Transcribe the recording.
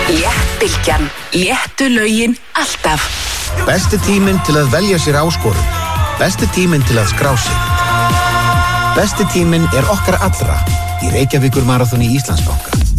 Léttbylgjan, léttu lögin alltaf. Besti tíminn til að velja sér áskorun. Besti tíminn til að skrá sig. Besti tíminn okkar allra í Reykjavíkur maraþoni Íslandsbanka.